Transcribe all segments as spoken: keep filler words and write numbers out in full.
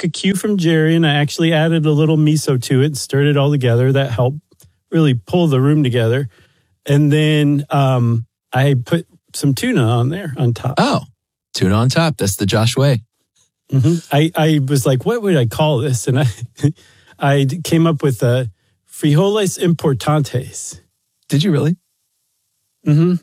took a cue from Jerry, and I actually added a little miso to it and stirred it all together. That helped really pull the room together. And then um, I put some tuna on there on top. Oh, tuna on top. That's the Josh way. Mm-hmm. I, I was like, what would I call this? And I I came up with uh, frijoles importantes. Did you really? Mm-hmm.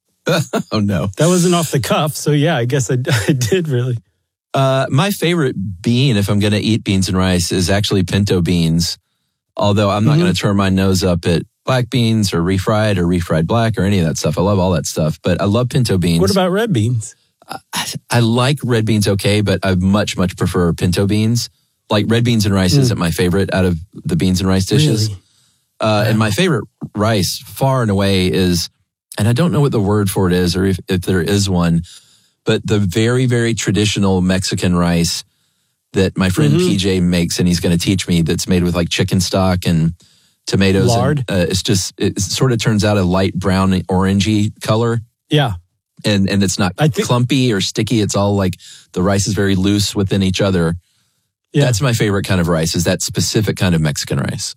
Oh, no. That wasn't off the cuff. So, yeah, I guess I, I did really. Uh, my favorite bean, if I'm going to eat beans and rice, is actually pinto beans. Although I'm not mm-hmm. going to turn my nose up at black beans or refried or refried black or any of that stuff. I love all that stuff. But I love pinto beans. What about red beans? I, I like red beans okay, but I much, much prefer pinto beans. Like red beans and rice mm. isn't my favorite out of the beans and rice dishes. Really? Uh, wow. And my favorite rice, far and away, is, and I don't know what the word for it is or if, if there is one, but the very, very traditional Mexican rice that my friend mm-hmm. P J makes, and he's going to teach me, that's made with like chicken stock and tomatoes. Lard. And, uh, it's just, it sort of turns out a light brown, orangey color. Yeah. And and it's not think, clumpy or sticky. It's all like the rice is very loose within each other. Yeah. That's my favorite kind of rice, is that specific kind of Mexican rice.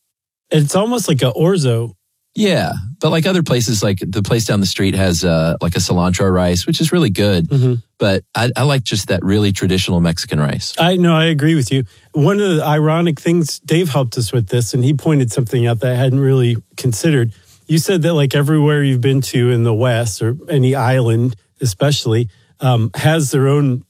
It's almost like a orzo. Yeah. But like other places, like the place down the street has uh, like a cilantro rice, which is really good. Mm-hmm. But I, I like just that really traditional Mexican rice. I know, I agree with you. One of the ironic things, Dave helped us with this, and he pointed something out that I hadn't really considered. You said that like everywhere you've been to in the West, or any island especially, um, has their own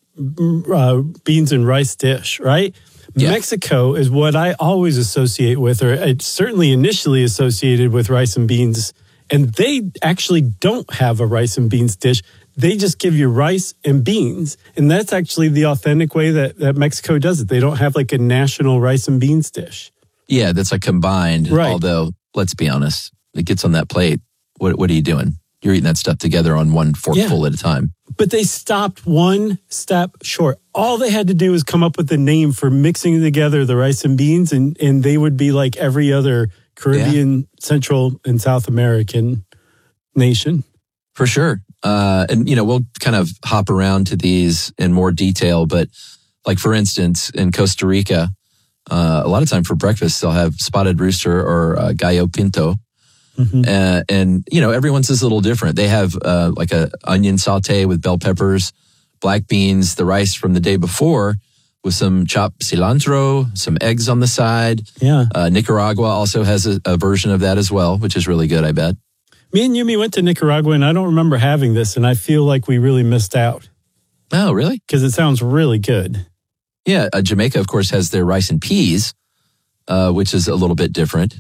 uh, beans and rice dish, right? Yeah. Mexico is what I always associate with, or I certainly initially associated with rice and beans. And they actually don't have a rice and beans dish. They just give you rice and beans. And that's actually the authentic way that, that Mexico does it. They don't have like a national rice and beans dish. Yeah, that's like combined. Right. Although, let's be honest, it gets on that plate. What what are you doing? You're eating that stuff together on one forkful yeah. at a time. But they stopped one step short. All they had to do was come up with a name for mixing together the rice and beans, and, and they would be like every other Caribbean, yeah. Central, and South American nation. For sure. Uh, and, you know, we'll kind of hop around to these in more detail. But like, for instance, in Costa Rica, uh, a lot of time for breakfast, they'll have spotted rooster or uh, gallo pinto. Mm-hmm. Uh, and, you know, everyone's is a little different. They have uh, like a onion saute with bell peppers, black beans, the rice from the day before with some chopped cilantro, some eggs on the side. Yeah. Uh, Nicaragua also has a, a version of that as well, which is really good, I bet. Me and Yumi went to Nicaragua, and I don't remember having this, and I feel like we really missed out. Oh, really? Because it sounds really good. Yeah. Uh, Jamaica, of course, has their rice and peas, uh, which is a little bit different.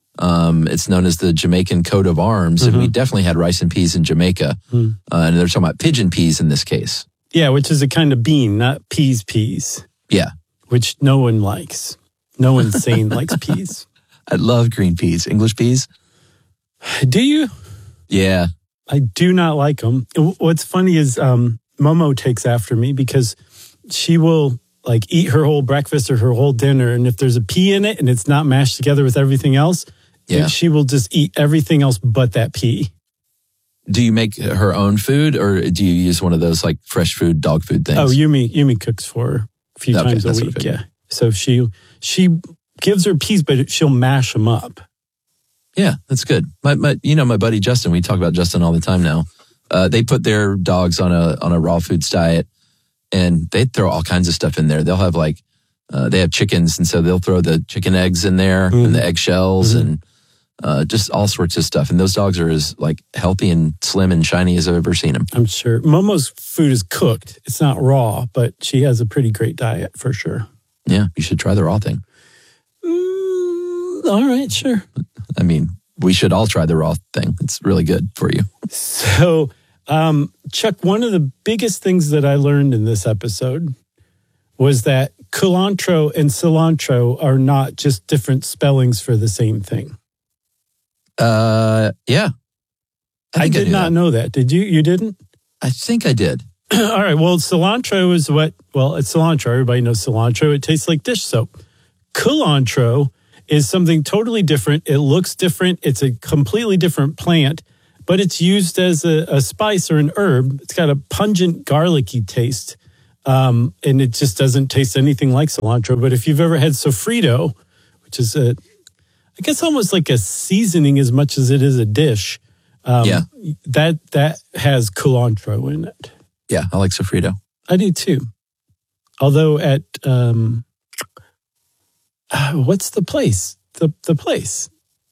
Um, it's known as the Jamaican coat of arms, mm-hmm. and we definitely had rice and peas in Jamaica. Mm. Uh, and they're talking about pigeon peas in this case. Yeah, which is a kind of bean, not peas peas. Yeah. Which no one likes. No one sane likes peas. I love green peas. English peas? Do you? Yeah. I do not like them. What's funny is um, Momo takes after me because she will like eat her whole breakfast or her whole dinner, and if there's a pea in it and it's not mashed together with everything else, yeah. she will just eat everything else but that pea. Do you make her own food, or do you use one of those like fresh food, dog food things? Oh, Yumi Yumi cooks for her a few okay, times a week. Yeah, so she she gives her peas, but she'll mash them up. Yeah, that's good. My, my you know, my buddy Justin. We talk about Justin all the time now. Uh, they put their dogs on a on a raw foods diet, and they throw all kinds of stuff in there. They'll have like uh, they have chickens, and so they'll throw the chicken eggs in there mm. and the eggshells mm-hmm. and. Uh, just all sorts of stuff. And those dogs are as like healthy and slim and shiny as I've ever seen them. I'm sure. Momo's food is cooked. It's not raw, but she has a pretty great diet for sure. Yeah, you should try the raw thing. Mm, all right, sure. I mean, we should all try the raw thing. It's really good for you. So, um, Chuck, one of the biggest things that I learned in this episode was that culantro and cilantro are not just different spellings for the same thing. Uh, yeah. I, I did I not that. know that. Did you? You didn't? I think I did. All right. Well, cilantro is what, well, it's cilantro. Everybody knows cilantro. It tastes like dish soap. Culantro is something totally different. It looks different. It's a completely different plant, but it's used as a, a spice or an herb. It's got a pungent, garlicky taste. Um, and it just doesn't taste anything like cilantro. But if you've ever had sofrito, which is a, I guess almost like a seasoning as much as it is a dish, um, Yeah. that that has cilantro in it. Yeah, I like sofrito. I do too. Although at um, uh, what's the place? The the place.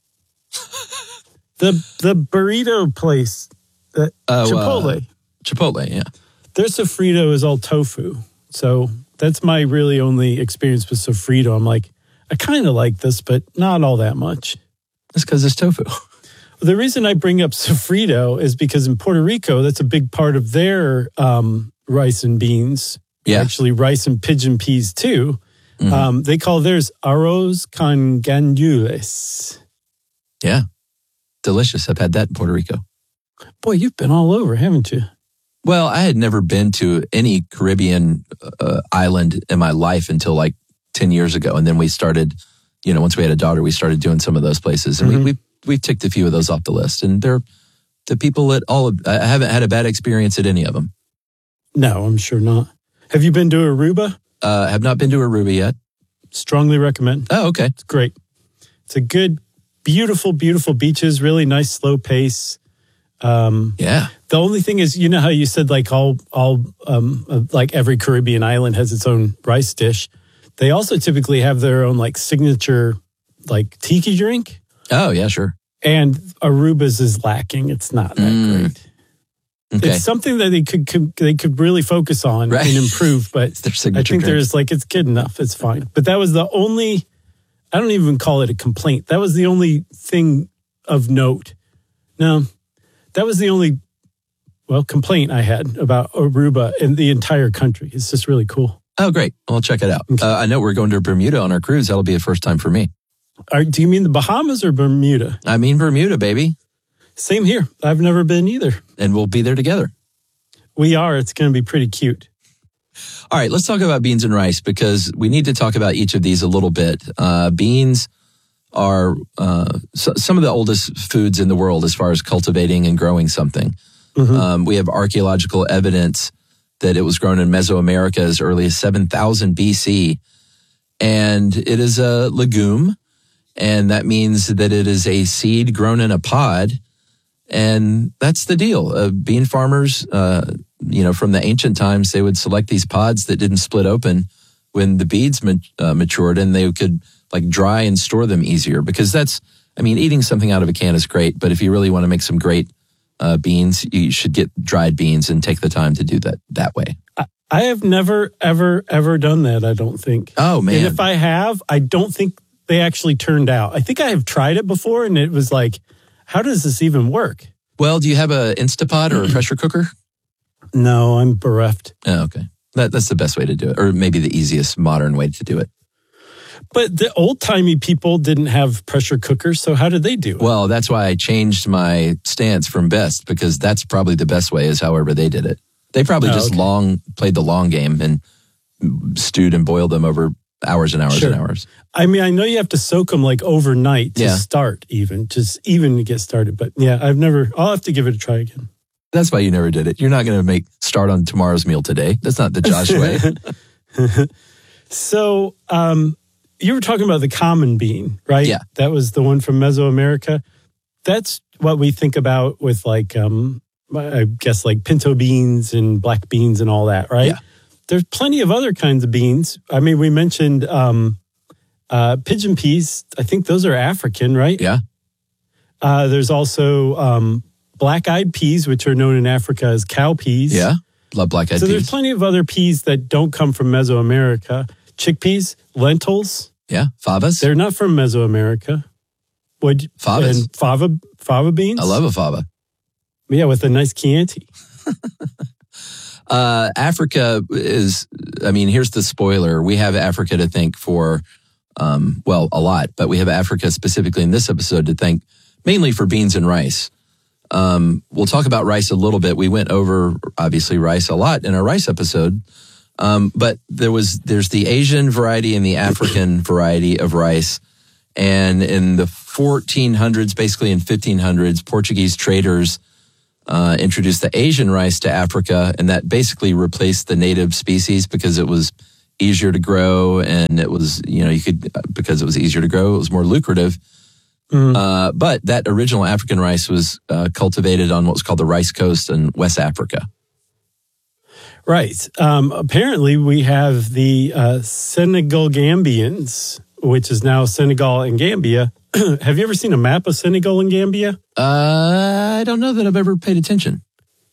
the the burrito place. The Oh, Chipotle. Uh, Chipotle, yeah. Their sofrito is all tofu. So that's my really only experience with sofrito. I'm like, I kind of like this, but not all that much. That's because it's tofu. The reason I bring up sofrito is because in Puerto Rico, that's a big part of their um, rice and beans. Yeah. Actually, rice and pigeon peas too. Mm-hmm. Um, they call theirs arroz con gandules. Yeah. Delicious. I've had that in Puerto Rico. Boy, you've been all over, haven't you? Well, I had never been to any Caribbean uh, island in my life until like ten years ago. And then we started, you know, once we had a daughter, we started doing some of those places. And mm-hmm. we, we, we ticked a few of those off the list. And they're the people at all of, I haven't had a bad experience at any of them. No, I'm sure not. Have you been to Aruba? Uh, have not been to Aruba yet. Strongly recommend. Oh, okay. It's great. It's a good, beautiful, beautiful beaches, really nice, slow pace. Um, yeah. The only thing is, you know how you said like all, all, um, uh, like every Caribbean island has its own rice dish. They also typically have their own like signature, like tiki drink. Oh yeah, sure. And Aruba's is lacking. It's not that Mm. great. Okay. It's something that they could, could they could really focus on Right. and improve. But It's their I signature think drink. there's like it's good enough. It's fine. But that was the only. I don't even call it a complaint. That was the only thing of note. No. That was the only, well, complaint I had about Aruba in the entire country. It's just really cool. Oh, great. Well, I'll check it out. Okay. Uh, I know we're going to Bermuda on our cruise. That'll be a first time for me. Are, do you mean the Bahamas or Bermuda? I mean Bermuda, baby. Same here. I've never been either. And we'll be there together. We are. It's going to be pretty cute. All right, let's talk about beans and rice because we need to talk about each of these a little bit. Uh, beans are uh, so, some of the oldest foods in the world as far as cultivating and growing something. Mm-hmm. Um, we have archaeological evidence that it was grown in Mesoamerica as early as seven thousand B C. And it is a legume, and that means that it is a seed grown in a pod. And that's the deal. Uh, bean farmers, uh, you know, from the ancient times, they would select these pods that didn't split open when the beads ma- uh, matured, and they could like dry and store them easier because that's, I mean, eating something out of a can is great, but if you really want to make some great uh, beans, you should get dried beans and take the time to do that that way. I, I have never, ever, ever done that, I don't think. Oh, man. And if I have, I don't think they actually turned out. I think I have tried it before, and it was like, how does this even work? Well, do you have a Instapot or a pressure cooker? No, I'm bereft. Oh, okay. That, that's the best way to do it, or maybe the easiest modern way to do it. But the old-timey people didn't have pressure cookers, so how did they do it? Well, that's why I changed my stance from best, because that's probably the best way is however they did it. They probably Oh, just okay. long played the long game and stewed and boiled them over hours and hours Sure. and hours. I mean, I know you have to soak them like overnight to Yeah. start even, just even to get started. But yeah, I've never, I'll have to give it a try again. That's why you never did it. You're not going to make start on tomorrow's meal today. That's not the Josh way. So um, you were talking about the common bean, right? Yeah. That was the one from Mesoamerica. That's what we think about with like, um, I guess like pinto beans and black beans and all that, right? Yeah. There's plenty of other kinds of beans. I mean, we mentioned um, uh, pigeon peas. I think those are African, right? Yeah. Uh, there's also um, black-eyed peas, which are known in Africa as cow peas. Yeah. Love black eyed So peas. there's plenty of other peas that don't come from Mesoamerica. Chickpeas, lentils, Yeah. Favas. they're not from Mesoamerica. Would Favas. And fava, fava beans? I love a fava. Yeah, with a nice Chianti. Uh, Africa is, I mean, here's the spoiler. We have Africa to thank for, um, well, a lot, but we have Africa specifically in this episode to thank mainly for beans and rice. Um, we'll talk about rice a little bit. We went over, obviously, rice a lot in our rice episode. Um, but there was, there's the Asian variety and the African variety of rice. And in the fourteen hundreds, basically in fifteen hundreds, Portuguese traders uh, introduced the Asian rice to Africa, and that basically replaced the native species because it was easier to grow, and it was, you know, you could, because it was easier to grow, it was more lucrative. Mm. Uh, but that original African rice was uh, cultivated on what was called the Rice Coast in West Africa. Right. Um, apparently, we have the uh, Senegal Gambians, which is now Senegal and Gambia. Have you ever seen a map of Senegal and Gambia? Uh, I don't know that I've ever paid attention.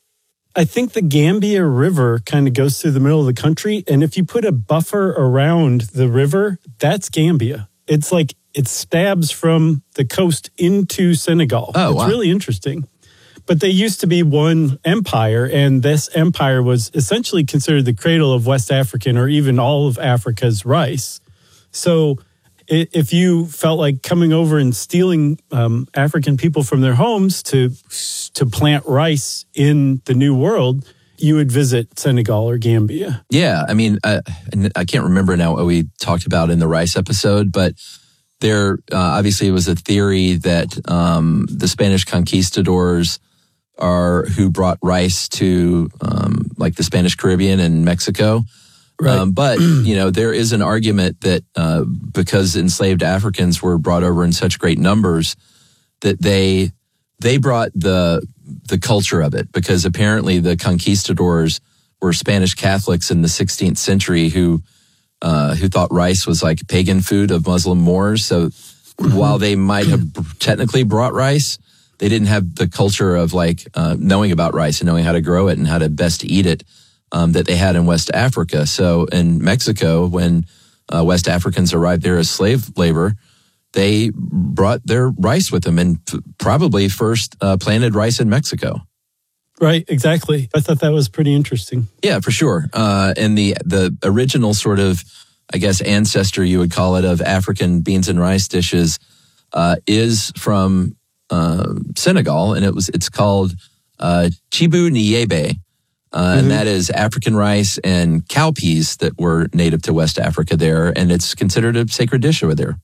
I think the Gambia River kind of goes through the middle of the country. And if you put a buffer around the river, that's Gambia. It's like it stabs from the coast into Senegal. Oh, it's wow. really interesting. But they used to be one empire, and this empire was essentially considered the cradle of West African or even all of Africa's rice. So if you felt like coming over and stealing um, African people from their homes to to plant rice in the New World, you would visit Senegal or Gambia. Yeah, I mean, I, I can't remember now what we talked about in the rice episode, but there uh, obviously was a theory that um, the Spanish conquistadors are who brought rice to um, like the Spanish Caribbean and Mexico. Right. Um, but, you know, there is an argument that uh, because enslaved Africans were brought over in such great numbers that they they brought the the culture of it, because apparently the conquistadors were Spanish Catholics in the sixteenth century who uh, who thought rice was like pagan food of Muslim Moors. So mm-hmm. while they might have technically brought rice, they didn't have the culture of like uh, knowing about rice and knowing how to grow it and how to best eat it. Um, that they had in West Africa. So in Mexico, when uh, West Africans arrived there as slave labor, they brought their rice with them and f- probably first uh, planted rice in Mexico. Right, exactly. I thought that was pretty interesting. Yeah, for sure. Uh, and the the original sort of, I guess, ancestor, you would call it, of African beans and rice dishes uh, is from uh, Senegal, and it was it's called uh, Chibu Niebe. Uh, mm-hmm. And that is African rice and cowpeas that were native to West Africa there. And it's considered a sacred dish over there.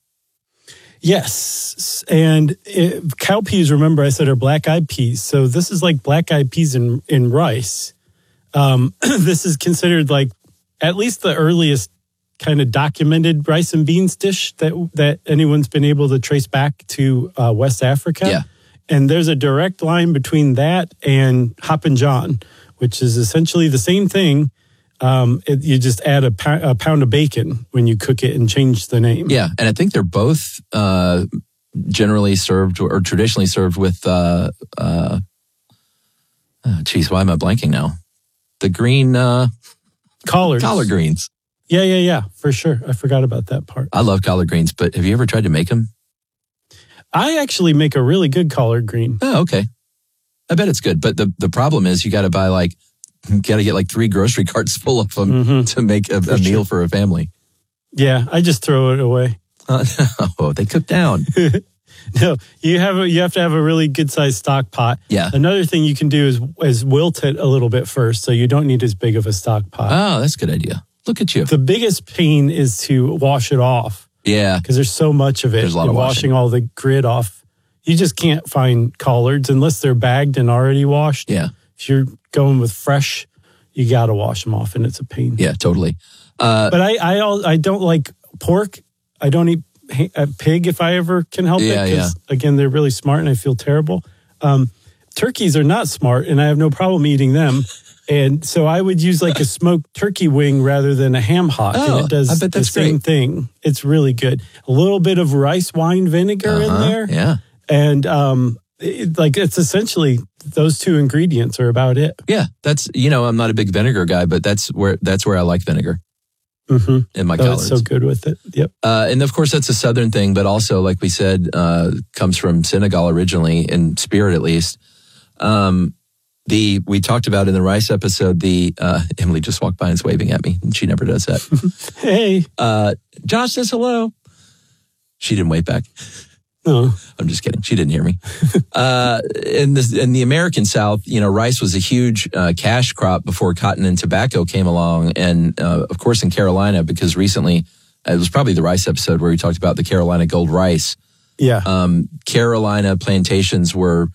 Yes. And it, cowpeas, remember I said, are black-eyed peas. So this is like black-eyed peas in, in rice. Um, this is considered like at least the earliest kind of documented rice and beans dish that, that anyone's been able to trace back to uh, West Africa. Yeah. And there's a direct line between that and Hoppin' John, which is essentially the same thing. Um, it, you just add a, pou- a pound of bacon when you cook it and change the name. Yeah, and I think they're both uh, generally served or traditionally served with, uh, uh, oh, geez, why am I blanking now? The green... Uh, Collards. Collard greens. Yeah, yeah, yeah, for sure. I forgot about that part. I love collard greens, but have you ever tried to make them? I actually make a really good collard green. Oh, okay. I bet it's good, but the, the problem is you got to buy like, you got to get like three grocery carts full of them mm-hmm. to make a, a meal for a family. Yeah, I just throw it away. Uh, no, they cook down. No, you have a, you have to have a really good sized stock pot. Yeah. Another thing you can do is is wilt it a little bit first, so you don't need as big of a stock pot. Oh, that's a good idea. Look at you. The biggest pain is to wash it off. Yeah, because there's so much of it. There's a lot of washing. washing all the grit off. You just can't find collards unless they're bagged and already washed. Yeah. If you're going with fresh, you got to wash them off, and it's a pain. Yeah, totally. Uh, but I, I, I don't like pork. I don't eat a pig if I ever can help yeah, it. Because yeah. again, they're really smart, and I feel terrible. Um, turkeys are not smart, and I have no problem eating them. And so I would use like a smoked turkey wing rather than a ham hock. Oh, and it does I bet that's the same great. thing. It's really good. A little bit of rice wine vinegar uh-huh, in there. Yeah. And um, it, like it's essentially those two ingredients are about it. Yeah, that's, you know, I'm not a big vinegar guy, but that's where that's where I like vinegar mm-hmm. in my oh, collards. It's so good with it. Yep. Uh, and of course, that's a southern thing, but also, like we said, uh, comes from Senegal originally, in spirit at least. Um, the we talked about in the rice episode. The uh, Emily just walked by and is waving at me, and she never does that. Hey, uh, Josh says hello. She didn't wave back. No, I'm just kidding. She didn't hear me. uh, in the in the American South, you know, rice was a huge uh, cash crop before cotton and tobacco came along, and uh, of course in Carolina, because recently it was probably the rice episode where we talked about the Carolina Gold rice. Yeah. Um, Carolina plantations were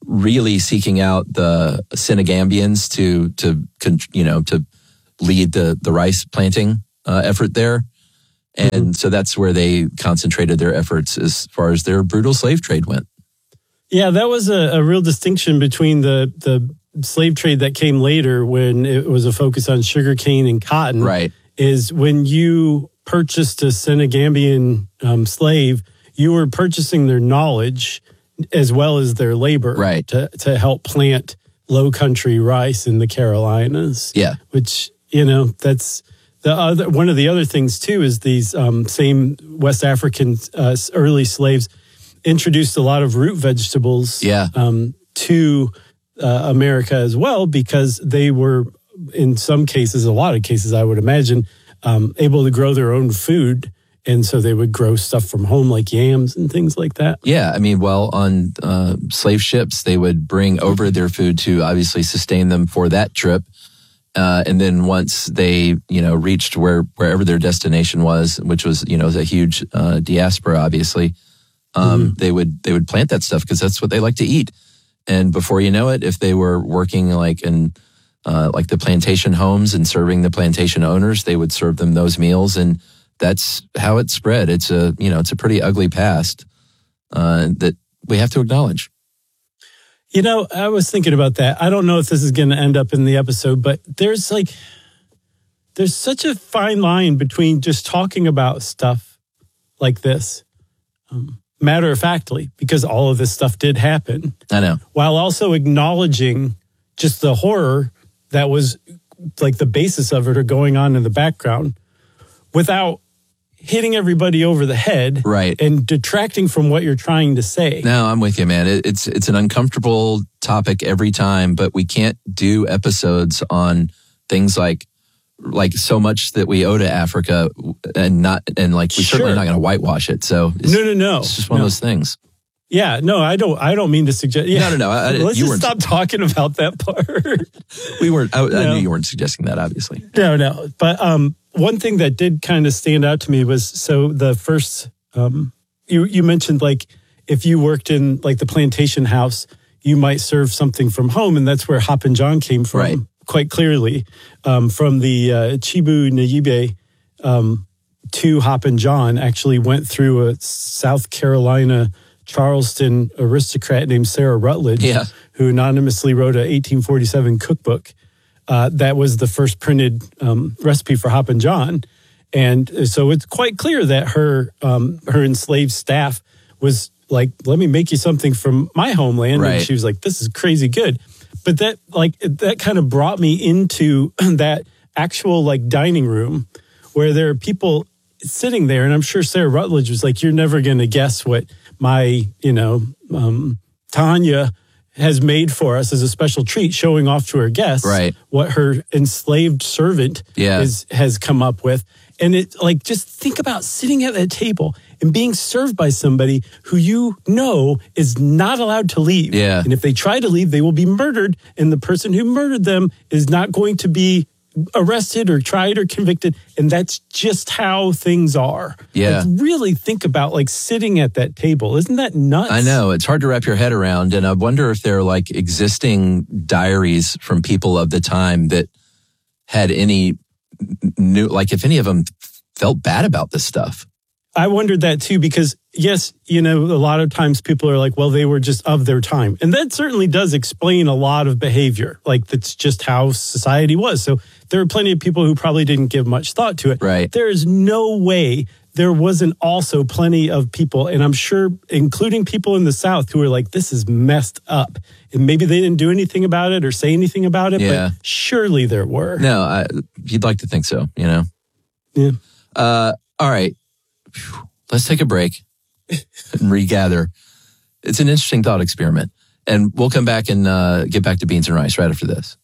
really seeking out the Senegambians to to you know to lead the the rice planting uh, effort there, and mm-hmm. so that's where they concentrated their efforts as far as their brutal slave trade went. Yeah, that was a, a real distinction between the the slave trade that came later, when it was a focus on sugarcane and cotton. Right, is when you purchased a Senegambian um, slave, you were purchasing their knowledge as well as their labor, right, to to help plant low country rice in the Carolinas. Yeah, which, you know, that's the other one of the other things too, is these um, same West African uh, early slaves introduced a lot of root vegetables yeah. um, to uh, America as well, because they were, in some cases, a lot of cases, I would imagine, um, able to grow their own food. And so they would grow stuff from home, like yams and things like that. Yeah, I mean, well, on uh, slave ships, they would bring over their food to obviously sustain them for that trip. Uh, and then once they, you know, reached where wherever their destination was, which was, you know, a huge uh, diaspora, obviously, um, mm-hmm. they would they would plant that stuff because that's what they like to eat. And before you know it, if they were working like in uh, like the plantation homes and serving the plantation owners, they would serve them those meals, and that's how it spread. It's a, you know, it's a pretty ugly past uh, that we have to acknowledge. You know, I was thinking about that. I don't know if this is going to end up in the episode, but there's like, there's such a fine line between just talking about stuff like this, um, matter of factly, because all of this stuff did happen. I know. While also acknowledging just the horror that was like the basis of it or going on in the background, without hitting everybody over the head, right, and detracting from what you're trying to say. No, I'm with you, man. It, it's it's an uncomfortable topic every time, but we can't do episodes on things like like so much that we owe to Africa, and not and like we sure. certainly not going to whitewash it. So it's, no, no, no, it's just one no. of those things. Yeah, no, I don't. I don't mean to suggest. Yeah. No, no, no. I, Let's you just weren't, stop talking about that part. we weren't. I, no. I knew you weren't suggesting that, obviously. No, no. But um, one thing that did kind of stand out to me was so the first. Um, you you mentioned like if you worked in like the plantation house, you might serve something from home, and that's where Hoppin' John came from. Right. Quite clearly, um, from the uh, Chibu Nyibe um, to Hoppin' John actually went through a South Carolina Charleston aristocrat named Sarah Rutledge, yeah. who anonymously wrote an eighteen forty-seven cookbook. Uh, that was the first printed um, recipe for Hoppin' John. And so it's quite clear that her um, her enslaved staff was like, let me make you something from my homeland. Right. And she was like, this is crazy good. But that like that kind of brought me into that actual like dining room where there are people sitting there. And I'm sure Sarah Rutledge was like, you're never going to guess what my, you know, um, Tanya has made for us as a special treat, showing off to her guests right. what her enslaved servant yeah. is, has come up with. And it like, just think about sitting at that table and being served by somebody who you know is not allowed to leave. Yeah. And if they try to leave, they will be murdered. And the person who murdered them is not going to be arrested or tried or convicted. And that's just how things are. Yeah. Like, really think about like sitting at that table. Isn't that nuts? I know. It's hard to wrap your head around. And I wonder if there are like existing diaries from people of the time that had any new, like if any of them felt bad about this stuff. I wondered that too, because yes, you know, a lot of times people are like, well, they were just of their time. And that certainly does explain a lot of behavior. Like that's just how society was. So there are plenty of people who probably didn't give much thought to it. Right. There is no way there wasn't also plenty of people, and I'm sure including people in the South who are like, this is messed up. And maybe they didn't do anything about it or say anything about it, yeah. but surely there were. No, I, you'd like to think so, you know? Yeah. Uh, all right. Let's take a break and regather. It's an interesting thought experiment. And we'll come back and uh, get back to beans and rice right after this.